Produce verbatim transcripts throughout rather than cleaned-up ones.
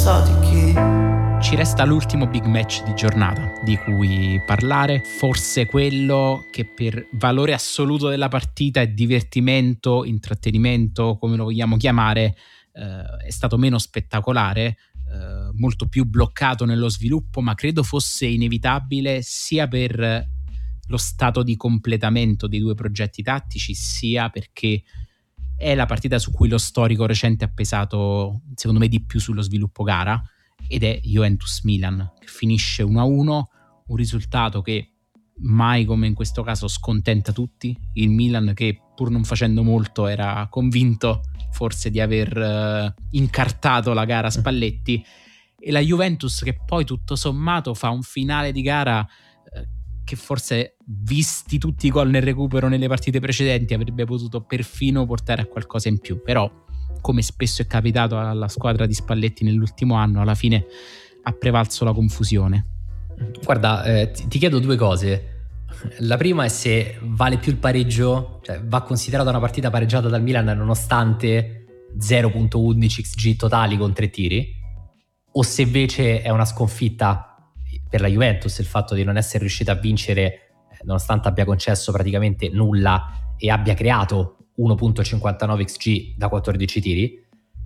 so di chi. Ci resta l'ultimo big match di giornata di cui parlare, forse quello che per valore assoluto della partita e divertimento, intrattenimento, come lo vogliamo chiamare, eh, è stato meno spettacolare, eh, molto più bloccato nello sviluppo, ma credo fosse inevitabile sia per lo stato di completamento dei due progetti tattici, sia perché è la partita su cui lo storico recente ha pesato, secondo me, di più sullo sviluppo gara, ed è Juventus-Milan, che finisce uno a uno, un risultato che mai come in questo caso scontenta tutti. Il Milan, che pur non facendo molto era convinto forse di aver uh, incartato la gara a Spalletti, e la Juventus che poi tutto sommato fa un finale di gara uh, che forse, visti tutti i gol nel recupero nelle partite precedenti, avrebbe potuto perfino portare a qualcosa in più. Però, come spesso è capitato alla squadra di Spalletti nell'ultimo anno, alla fine ha prevalso la confusione. Guarda, eh, ti, ti chiedo due cose. La prima è se vale più il pareggio, cioè va considerata una partita pareggiata dal Milan nonostante zero virgola undici X G totali con tre tiri, o se invece è una sconfitta per la Juventus il fatto di non essere riuscita a vincere nonostante abbia concesso praticamente nulla e abbia creato uno virgola cinquantanove X G da quattordici tiri.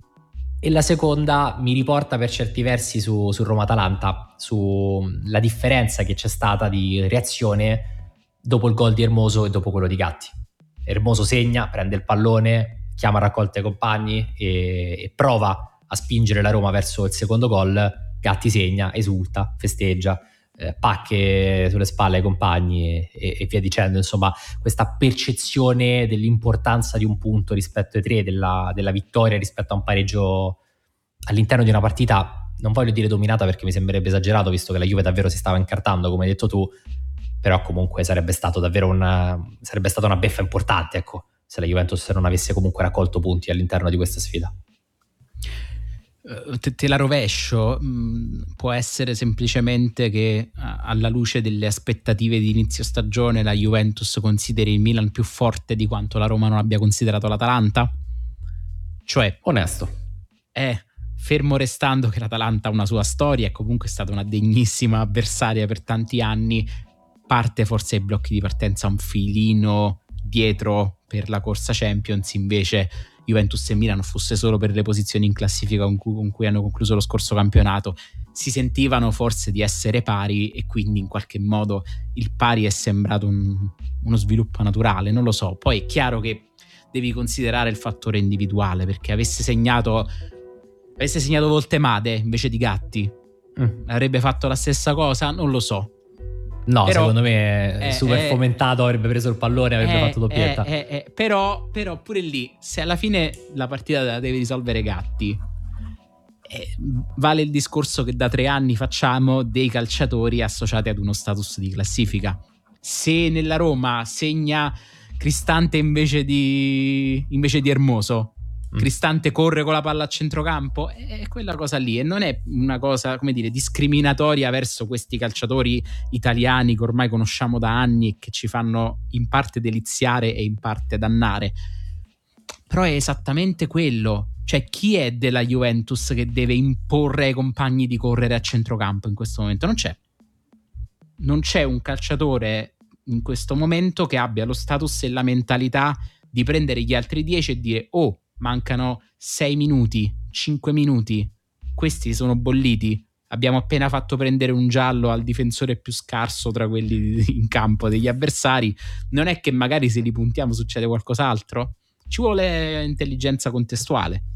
E la seconda mi riporta per certi versi su, su Roma-Atalanta, sulla differenza che c'è stata di reazione dopo il gol di Hermoso e dopo quello di Gatti. Hermoso segna, prende il pallone, chiama a raccolta ai compagni e, e prova a spingere la Roma verso il secondo gol. Gatti segna, esulta, festeggia, eh, pacche sulle spalle ai compagni e, e via dicendo. Insomma, questa percezione dell'importanza di un punto rispetto ai tre, della, della vittoria rispetto a un pareggio all'interno di una partita, non voglio dire dominata perché mi sembrerebbe esagerato, visto che la Juve davvero si stava incartando, come hai detto tu, però comunque sarebbe stato davvero una, sarebbe stata una beffa importante, ecco, se la Juventus non avesse comunque raccolto punti all'interno di questa sfida. Te, te la rovescio, mm, può essere semplicemente che alla luce delle aspettative di inizio stagione la Juventus consideri il Milan più forte di quanto la Roma non abbia considerato l'Atalanta? Cioè, onesto, è fermo restando che l'Atalanta ha una sua storia, è comunque stata una degnissima avversaria per tanti anni, parte forse ai blocchi di partenza un filino dietro per la corsa Champions, invece Juventus e Milan, fosse solo per le posizioni in classifica con cui, con cui hanno concluso lo scorso campionato, si sentivano forse di essere pari, e quindi in qualche modo il pari è sembrato un, uno sviluppo naturale, non lo so. Poi è chiaro che devi considerare il fattore individuale, perché avesse segnato avesse segnato Voltemade invece di Gatti, mm. avrebbe fatto la stessa cosa? Non lo so. No, però, secondo me è super è, fomentato, avrebbe preso il pallone, avrebbe è, fatto doppietta. È, è, è, però, però pure lì, se alla fine la partita la deve risolvere Gatti, eh, vale il discorso che da tre anni facciamo dei calciatori associati ad uno status di classifica. Se nella Roma segna Cristante invece di, invece di Hermoso, Cristante corre con la palla a centrocampo, è quella cosa lì, e non è una cosa, come dire, discriminatoria verso questi calciatori italiani che ormai conosciamo da anni e che ci fanno in parte deliziare e in parte dannare, però è esattamente quello. Cioè, chi è della Juventus che deve imporre ai compagni di correre a centrocampo in questo momento? Non c'è non c'è un calciatore in questo momento che abbia lo status e la mentalità di prendere gli altri dieci e dire: oh, mancano sei minuti, cinque minuti, questi sono bolliti, abbiamo appena fatto prendere un giallo al difensore più scarso tra quelli in campo degli avversari, non è che magari se li puntiamo succede qualcos'altro? Ci vuole intelligenza contestuale.